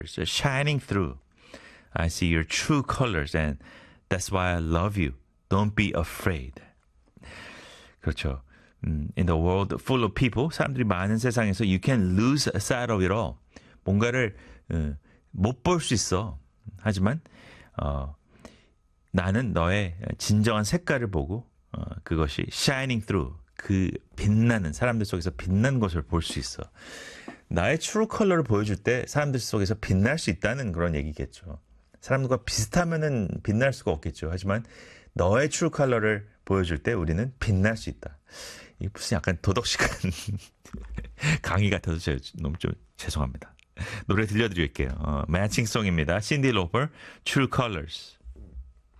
shining through. I see your true colors and that's why I love you. Don't be afraid. 그렇죠. In the world full of people, 사람들이 많은 세상에서 you can lose sight of it all. 뭔가를 못 볼 수 있어. 하지만 나는 너의 진정한 색깔을 보고 그것이 shining through, 그 빛나는 사람들 속에서 빛나는 것을 볼 수 있어. 나의 true 컬러를 보여줄 때 사람들 속에서 빛날 수 있다는 그런 얘기겠죠. 사람들과 비슷하면은 빛날 수가 없겠죠. 하지만 너의 true 컬러를 보여줄 때 우리는 빛날 수 있다. 이 무슨 약간 도덕식한 강의 같아서 너무 좀 죄송합니다. 노래 들려드릴게요. 매칭송입니다. 신디 로퍼, True Colors.